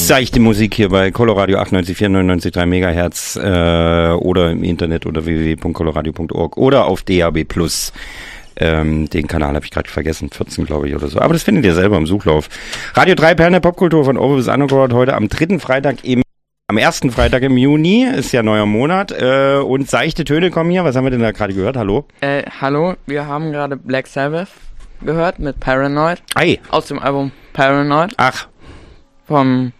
Seichte Musik hier bei Coloradio 98,4, 99,3 Megahertz oder im Internet oder www.coloradio.org oder auf DAB+. Den Kanal habe ich gerade vergessen, 14 glaube ich oder so. Aber das findet ihr selber im Suchlauf. Radio 3 Perlen der Popkultur von Over bis Underground heute am ersten Freitag im Juni, ist ja neuer Monat und seichte Töne kommen hier. Was haben wir denn da gerade gehört? Hallo? Hallo, wir haben gerade Black Sabbath gehört mit Paranoid. Ei. Aus dem Album Paranoid. Ach. Vom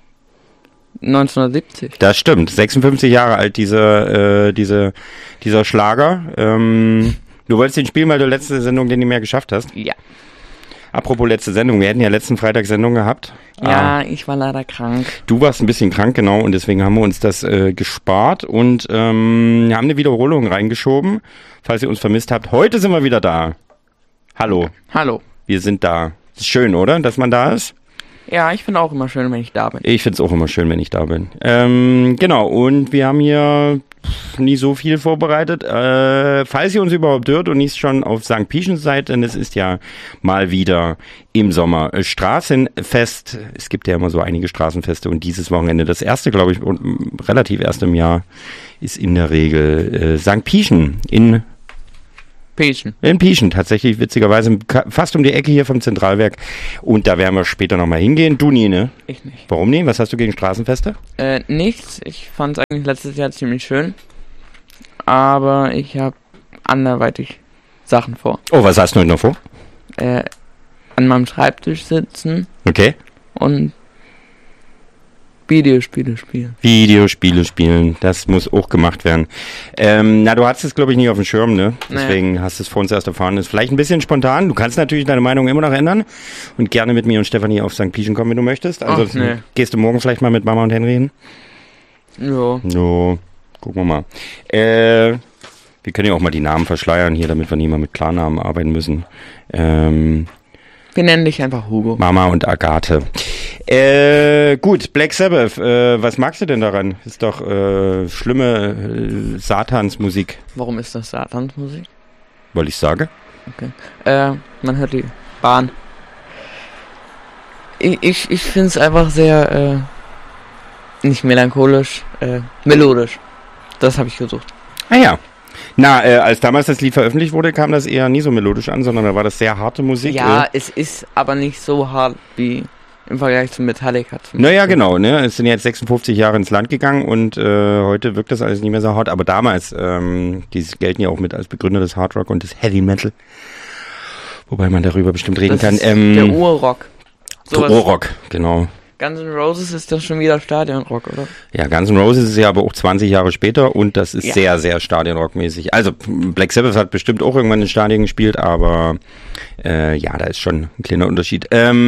1970. Das stimmt, 56 Jahre alt dieser Schlager. Du wolltest den spielen, weil du letzte Sendung den nicht mehr geschafft hast? Ja. Apropos letzte Sendung, wir hätten ja letzten Freitag Sendung gehabt. Ja, ich war leider krank. Du warst ein bisschen krank, genau, und deswegen haben wir uns das gespart und haben eine Wiederholung reingeschoben, falls ihr uns vermisst habt. Heute sind wir wieder da. Hallo. Hallo. Wir sind da. Ist schön, oder, dass man da ist? Ja, ich finde auch immer schön, wenn ich da bin. Ich finde es auch immer schön, wenn ich da bin. Genau, und wir haben hier nie so viel vorbereitet. Falls ihr uns überhaupt hört und nicht schon auf St. Pieschens seid, denn es ist ja mal wieder im Sommer Straßenfest. Es gibt ja immer so einige Straßenfeste und dieses Wochenende, das erste, glaube ich, und relativ erst im Jahr, ist in der Regel St. Pieschen in Pieschen, tatsächlich, witzigerweise, fast um die Ecke hier vom Zentralwerk. Und da werden wir später nochmal hingehen. Du nie, ne? Ich nicht. Warum nicht? Was hast du gegen Straßenfeste? Nichts. Ich fand es eigentlich letztes Jahr ziemlich schön. Aber ich habe anderweitig Sachen vor. Oh, was hast du heute noch vor? An meinem Schreibtisch sitzen. Okay. Und Videospiele spielen. Das muss auch gemacht werden. Du hattest es, glaube ich, nicht auf dem Schirm, ne? Deswegen hast du es vor uns erst erfahren. Das ist vielleicht ein bisschen spontan. Du kannst natürlich deine Meinung immer noch ändern und gerne mit mir und Stefanie auf St. Pieschen kommen, wenn du möchtest. Also gehst du morgen vielleicht mal mit Mama und Henry hin? Ja. So, gucken wir mal. Wir können ja auch mal die Namen verschleiern hier, damit wir nicht mal mit Klarnamen arbeiten müssen. Wir nennen dich einfach Hugo. Mama und Agathe. Gut, Black Sabbath, was magst du denn daran? Ist doch schlimme Satansmusik. Warum ist das Satansmusik? Weil ich sage. Okay. Man hört die Bahn. Ich finde es einfach sehr, nicht melancholisch, melodisch. Das habe ich gesucht. Ah ja. Als damals das Lied veröffentlicht wurde, kam das eher nie so melodisch an, sondern da war das sehr harte Musik. Ja, es ist aber nicht so hart wie im Vergleich zu Metallica. Naja, genau, ne? Es sind jetzt 56 Jahre ins Land gegangen und heute wirkt das alles nicht mehr so hart. Aber damals, die gelten ja auch mit als Begründer des Hard Rock und des Heavy Metal. Wobei man darüber bestimmt reden kann. Der Urrock. Der Urrock, genau. Guns N' Roses ist das schon wieder Stadionrock, oder? Ja, Guns N' Roses ist ja aber auch 20 Jahre später und das ist sehr, sehr Stadionrockmäßig. Also Black Sabbath hat bestimmt auch irgendwann in Stadien gespielt, aber da ist schon ein kleiner Unterschied.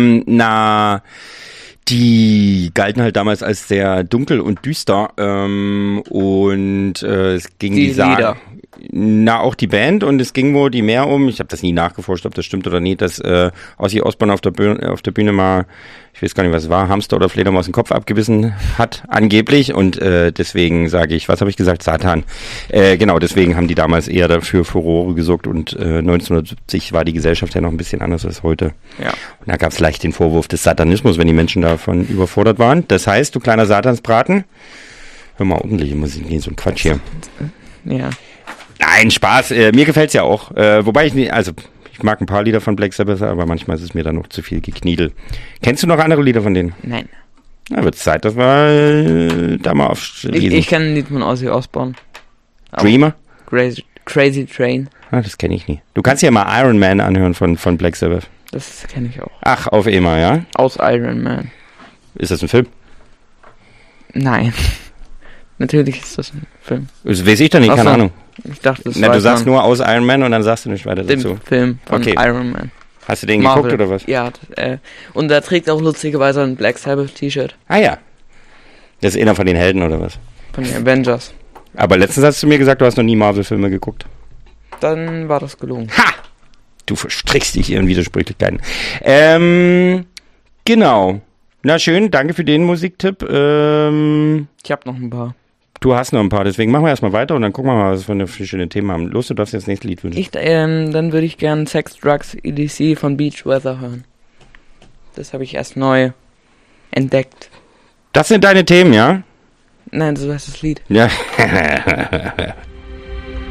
Die galten halt damals als sehr dunkel und düster es ging die Sagen... auch die Band und es ging wohl die mehr um, ich habe das nie nachgeforscht, ob das stimmt oder nicht, dass Ozzy Osbourne auf der Bühne mal, ich weiß gar nicht, was es war, Hamster oder Fledermaus den Kopf abgebissen hat, angeblich und deswegen sage ich, was habe ich gesagt, Satan. Genau, deswegen haben die damals eher dafür Furore gesorgt und 1970 war die Gesellschaft ja noch ein bisschen anders als heute. Ja. Und da gab es leicht den Vorwurf des Satanismus, wenn die Menschen davon überfordert waren. Das heißt, du kleiner Satansbraten, hör mal ordentliche Musik, nicht so ein Quatsch hier. Ja. Nein, Spaß. Mir gefällt's ja auch. Wobei ich mag ein paar Lieder von Black Sabbath, aber manchmal ist es mir dann noch zu viel gekniedel. Kennst du noch andere Lieder von denen? Nein. Na, wird's Zeit, dass wir da mal aufschließen. Ich kenne ein Lied von Ozzy Osbourne. Dreamer? Crazy Train. Ah, das kenne ich nie. Du kannst ja mal Iron Man anhören von Black Sabbath. Das kenne ich auch. Ach, auf EMA, ja? Aus Iron Man. Ist das ein Film? Nein. Natürlich ist das ein Film. Das weiß ich doch nicht, keine Ahnung. Ich dachte, das du sagst nur aus Iron Man und dann sagst du nicht weiter dazu. Den Film von Iron Man. Hast du den geguckt oder was? Ja, und da trägt auch lustigerweise ein Black Sabbath T-Shirt. Ah ja. Das ist einer von den Helden oder was? Von den Avengers. Aber letztens hast du mir gesagt, du hast noch nie Marvel-Filme geguckt. Dann war das gelogen. Ha! Du verstrickst dich in Widersprüchlichkeiten. Genau. Na schön, danke für den Musiktipp. Ich habe noch ein paar. Du hast noch ein paar, deswegen machen wir erstmal weiter und dann gucken wir mal, was wir für eine verschiedene Themen haben. Los, du darfst jetzt das nächste Lied wünschen. Dann würde ich gerne Sex, Drugs, EDC von Beach Weather hören. Das habe ich erst neu entdeckt. Das sind deine Themen, ja? Nein, so heißt das Lied. Ja.